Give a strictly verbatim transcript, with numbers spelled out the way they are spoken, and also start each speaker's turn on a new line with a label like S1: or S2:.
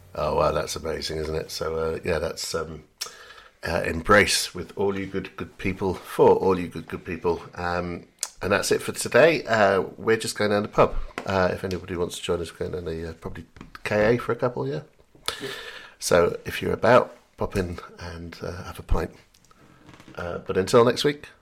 S1: Oh wow, that's amazing, isn't it? So uh, yeah, that's um, uh, embrace with all you good good people for all you good good people. Um, and that's it for today. Uh, we're just going down the pub. Uh, if anybody wants to join us, we're going down the uh, probably K A for a couple. Yeah. So if you're about, pop in and uh, have a pint. Uh, but until next week,